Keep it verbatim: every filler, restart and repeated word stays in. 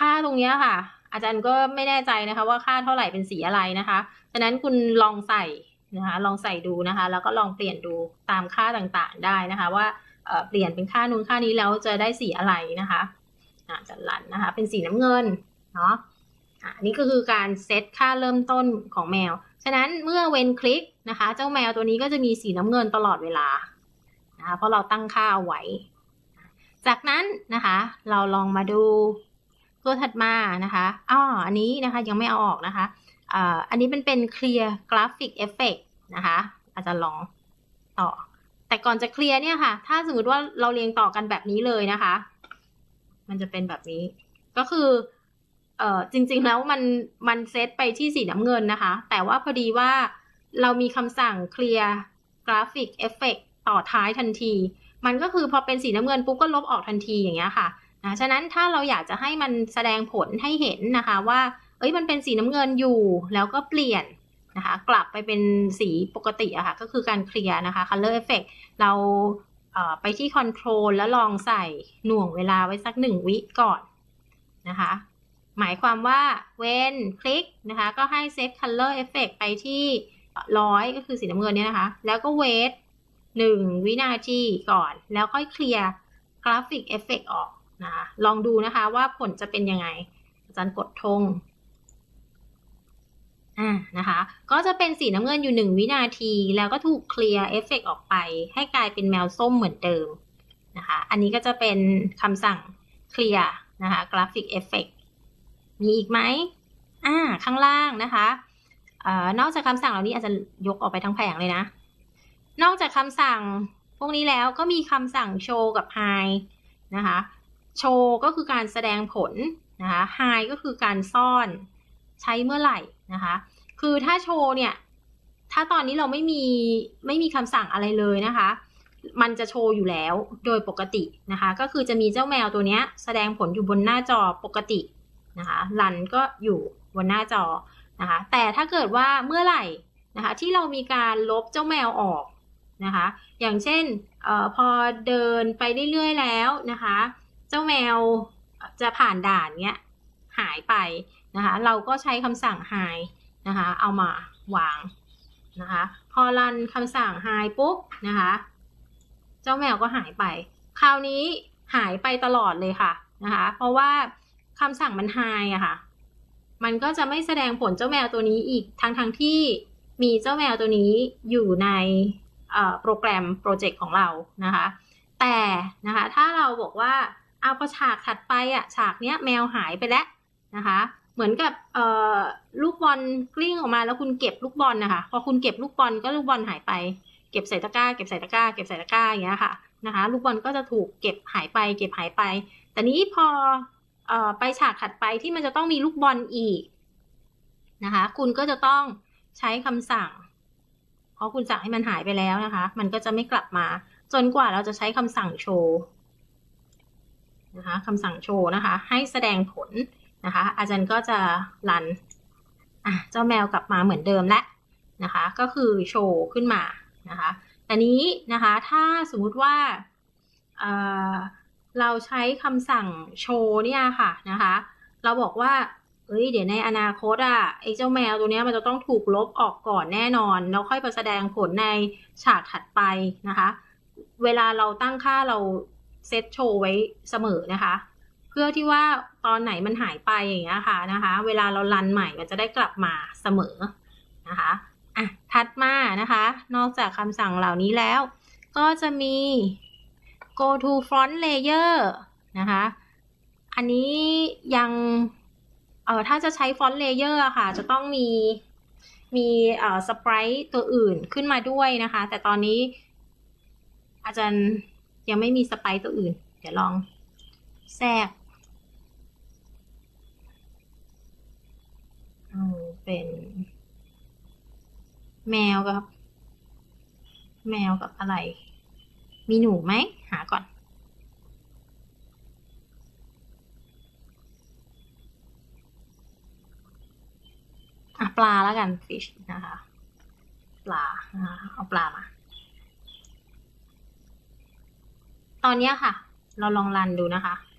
ค่าตรงนี้ค่ะอาจารย์ก็ไม่แน่ใจนะคะว่าค่าเท่าไหร่เป็นสีอะไรนะคะฉะนั้นคุณลองใส่นะคะลองใส่ดูนะคะแล้วก็ลองเปลี่ยนดูตามค่าต่างๆได้นะคะว่าเปลี่ยนเป็นค่านู้นค่านี้แล้วจะได้สีอะไรนะคะอาจารย์รันนะคะเป็นสีน้ำเงินเนาะอันนี้ก็คือการเซตค่าเริ่มต้นของแมวฉะนั้นเมื่อเว้นคลิกนะคะเจ้าแมวตัวนี้ก็จะมีสีน้ำเงินตลอดเวลานะคะเพราะเราตั้งค่าเอาไว้จากนั้นนะคะเราลองมาดูตัวถัดมานะคะอ้ออันนี้นะคะยังไม่เอาออกนะคะอันนี้เป็นเป็น Clear Graphic Effect นะคะอาจจะลองต่อแต่ก่อนจะเคลียร์เนี่ยค่ะถ้าสมมติว่าเราเรียงต่อกันแบบนี้เลยนะคะมันจะเป็นแบบนี้ก็คือเอ่อจริงๆแล้วมันมันเซตไปที่สีน้ำเงินนะคะแต่ว่าพอดีว่าเรามีคำสั่ง Clear Graphic Effect ต่อท้ายทันทีมันก็คือพอเป็นสีน้ำเงินปุ๊บก็ลบออกทันทีอย่างเงี้ยค่ะนะฉะนั้นถ้าเราอยากจะให้มันแสดงผลให้เห็นนะคะว่าเอ้ยมันเป็นสีน้ำเงินอยู่แล้วก็เปลี่ยนนะคะกลับไปเป็นสีปกติอะค่ะก็คือการเคลียร์นะคะ color effect เราเอ่อไปที่ control แล้วลองใส่หน่วงเวลาไว้สักหนึ่งวิก่อนนะคะหมายความว่า when คลิกนะคะก็ให้ set color effect ไปที่ร้อยก็คือสีน้ำเงินเนี่ยนะคะแล้วก็ wait หนึ่งวินาทีก่อนแล้วค่อยเคลียร์กราฟิกเอฟเฟกต์ออกนะคะลองดูนะคะว่าผลจะเป็นยังไงอาจารย์กดธงอ่านะคะก็จะเป็นสีน้ำเงินอยู่หนึ่งวินาทีแล้วก็ถูกเคลียร์เอฟเฟกต์ออกไปให้กลายเป็นแมวส้มเหมือนเดิมนะคะอันนี้ก็จะเป็นคำสั่งเคลียร์นะคะกราฟิกเอฟเฟกต์มีอีกไหมอ่าข้างล่างนะคะอ่านอกจากคำสั่งเหล่านี้อาจจะยกออกไปทั้งแผงเลยนะนอกจากคำสั่งพวกนี้แล้วก็มีคำสั่งโชว์กับ hide นะคะโชว์ก็คือการแสดงผลนะคะ hide ก็คือการซ่อนใช้เมื่อไหร่นะคะคือถ้าโชว์เนี่ยถ้าตอนนี้เราไม่มีไม่มีคำสั่งอะไรเลยนะคะมันจะโชว์อยู่แล้วโดยปกตินะคะก็คือจะมีเจ้าแมวตัวนี้แสดงผลอยู่บนหน้าจอปกตินะคะรันก็อยู่บนหน้าจอนะคะแต่ถ้าเกิดว่าเมื่อไหร่นะคะที่เรามีการลบเจ้าแมวออกนะคะอย่างเช่นเอ่อพอเดินไปเรื่อยๆแล้วนะคะเจ้าแมวจะผ่านด่านเนี้ยหายไปนะคะเราก็ใช้คำสั่ง hide นะคะเอามาวางนะคะพอรันคำสั่ง hide ปุ๊บนะคะเจ้าแมวก็หายไปคราวนี้หายไปตลอดเลยค่ะนะคะเพราะว่าคำสั่งมัน hide อะค่ะมันก็จะไม่แสดงผลเจ้าแมวตัวนี้อีกทั้งทั้งที่มีเจ้าแมวตัวนี้อยู่ในโปรแกรมโปรเจกต์ของเรานะคะแต่นะคะถ้าเราบอกว่าเอาพอฉากถัดไปอะฉากเนี้ยแมวหายไปแล้วนะคะเหมือนกับลูกบอลกลิ้งออกมาแล้วคุณเก็บลูกบอลนะคะพอคุณเก็บลูกบอลก็ลูกบอลหายไปเก็บใส่ตะกร้าเก็บใส่ตะกร้าเก็บใส่ตะกร้าอย่างเงี้ยค่ะนะคะลูกบอลก็จะถูกเก็บหายไปเก็บหายไปแต่นี้พอเอ่อไปฉากถัดไปที่มันจะต้องมีลูกบอลอีกนะคะคุณก็จะต้องใช้คำสั่งเพราะคุณสั่งให้มันหายไปแล้วนะคะมันก็จะไม่กลับมาจนกว่าเราจะใช้คำสั่งโชว์นะคะคำสั่งโชว์นะคะให้แสดงผลนะคะอาจารย์ก็จะรันอ่ะเจ้าแมวกลับมาเหมือนเดิมแล้วนะคะก็คือโชว์ขึ้นมานะคะแต่นี้นะคะถ้าสมมุติว่าเอ่อเราใช้คำสั่งโชว์เนี่ยค่ะนะคะเราบอกว่าเอ้ยเดี๋ยวในอนาคตอ่ะไอ้เจ้าแมวตัวนี้มันจะต้องถูกลบออกก่อนแน่นอนแล้วค่อยไปแสดงผลในฉากถัดไปนะคะเวลาเราตั้งค่าเราเซตโชว์ไว้เสมอนะคะเพื่อที่ว่าตอนไหนมันหายไปอย่างเงี้ยค่ะนะคะเวลาเรารันใหม่มันจะได้กลับมาเสมอนะคะอ่ะถัดมานะคะนอกจากคำสั่งเหล่านี้แล้วก็จะมี go to front layer นะคะอันนี้ยังเอ่อถ้าจะใช้ front layer อะค่ะจะต้องมีมีเอ่อสไปรท์ตัวอื่นขึ้นมาด้วยนะคะแต่ตอนนี้อาจารย์ยังไม่มีสไปรท์ตัวอื่นเดี๋ยวลองแทรกเป็นแมวกับแมวกับอะไรมีหนูไหมหาก่อนอ่ะปลาแล้วกัน fish นะคะปลานะคะเอาปลามาตอนนี้ค่ะเราลองรันดูนะคะ